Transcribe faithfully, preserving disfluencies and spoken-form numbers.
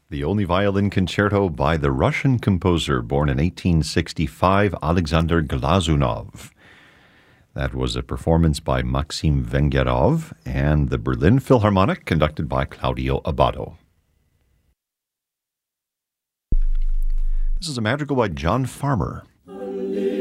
the only violin concerto by the Russian composer born in eighteen sixty-five, Alexander Glazunov. That was a performance by Maxim Vengerov and the Berlin Philharmonic, conducted by Claudio Abbado. This is a madrigal by John Farmer.